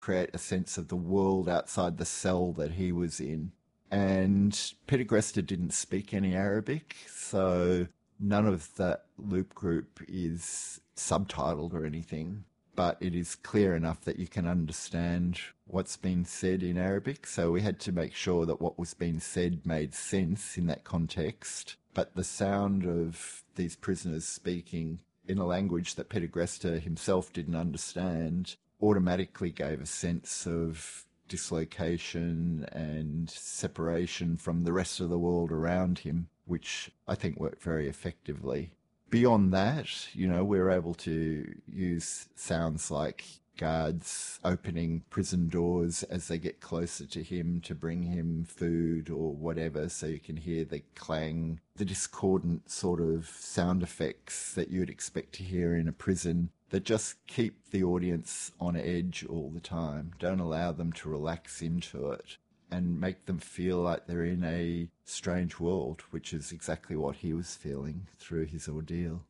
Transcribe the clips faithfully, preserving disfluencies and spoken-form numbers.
create a sense of the world outside the cell that he was in. And Peter Greste didn't speak any Arabic, so none of that loop group is subtitled or anything, but it is clear enough that you can understand what's been said in Arabic. So we had to make sure that what was being said made sense in that context. But the sound of these prisoners speaking in a language that Peter Greste himself didn't understand automatically gave a sense of dislocation and separation from the rest of the world around him, which I think worked very effectively. Beyond that, you know, we were able to use sounds like guards opening prison doors as they get closer to him to bring him food or whatever, so you can hear the clang, the discordant sort of sound effects that you'd expect to hear in a prison that just keep the audience on edge all the time, don't allow them to relax into it and make them feel like they're in a strange world, which is exactly what he was feeling through his ordeal.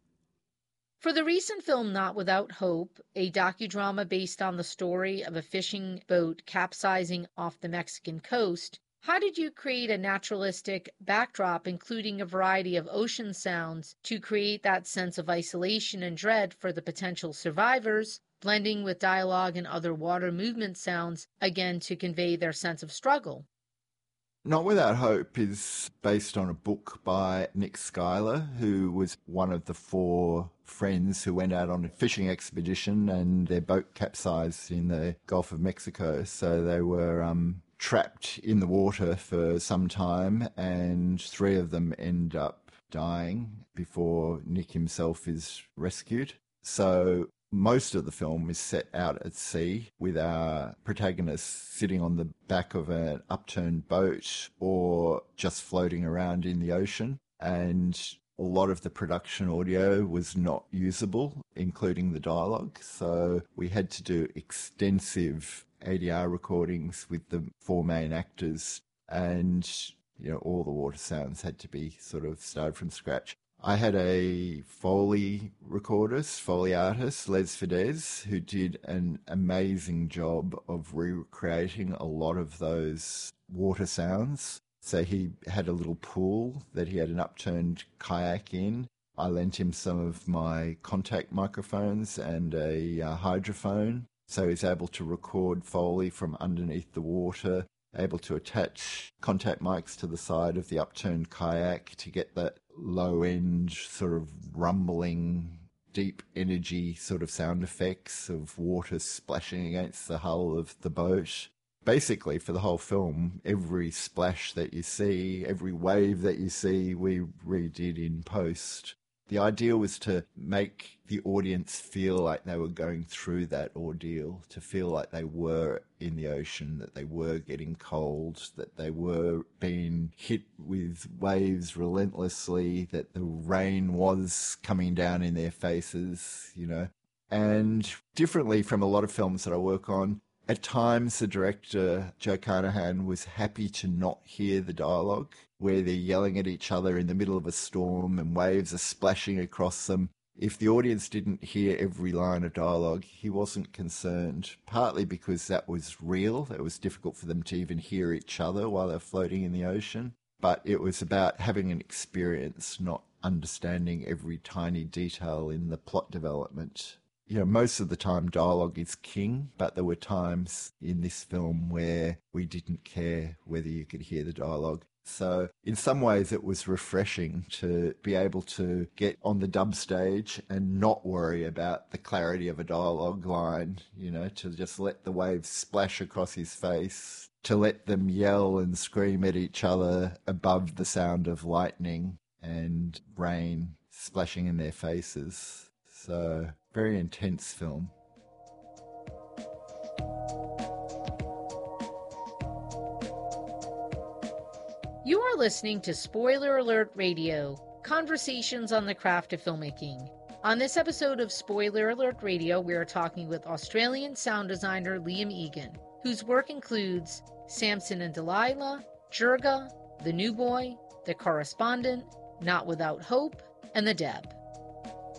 For the recent film Not Without Hope, a docudrama based on the story of a fishing boat capsizing off the Mexican coast, how did you create a naturalistic backdrop including a variety of ocean sounds to create that sense of isolation and dread for the potential survivors, blending with dialogue and other water movement sounds, again to convey their sense of struggle? Not Without Hope is based on a book by Nick Schuyler, who was one of the four friends who went out on a fishing expedition and their boat capsized in the Gulf of Mexico. So they were um, trapped in the water for some time, and three of them end up dying before Nick himself is rescued. So most of the film is set out at sea with our protagonist sitting on the back of an upturned boat or just floating around in the ocean. And a lot of the production audio was not usable, including the dialogue. So we had to do extensive A D R recordings with the four main actors, and you know, all the water sounds had to be sort of started from scratch. I had a Foley recordist, Foley artist, Les Fidesz, who did an amazing job of recreating a lot of those water sounds. So he had a little pool that he had an upturned kayak in. I lent him some of my contact microphones and a uh, hydrophone. So he's able to record Foley from underneath the water, able to attach contact mics to the side of the upturned kayak to get that low-end sort of rumbling, deep energy sort of sound effects of water splashing against the hull of the boat. Basically, for the whole film, every splash that you see, every wave that you see, we redid in post. The idea was to make the audience feel like they were going through that ordeal, to feel like they were in the ocean, that they were getting cold, that they were being hit with waves relentlessly, that the rain was coming down in their faces, you know. And differently from a lot of films that I work on, at times the director, Joe Carnahan, was happy to not hear the dialogue, where they're yelling at each other in the middle of a storm and waves are splashing across them. If the audience didn't hear every line of dialogue, he wasn't concerned, partly because that was real. It was difficult for them to even hear each other while they're floating in the ocean. But it was about having an experience, not understanding every tiny detail in the plot development. You know, most of the time dialogue is king, but there were times in this film where we didn't care whether you could hear the dialogue. So in some ways it was refreshing to be able to get on the dub stage and not worry about the clarity of a dialogue line, you know, to just let the waves splash across his face, to let them yell and scream at each other above the sound of lightning and rain splashing in their faces. So, very intense film. You are listening to Spoiler Alert Radio, conversations on the craft of filmmaking. On this episode of Spoiler Alert Radio, we are talking with Australian sound designer Liam Egan, whose work includes Samson and Delilah, Jirga, The New Boy, The Correspondent, Not Without Hope, and The Deb.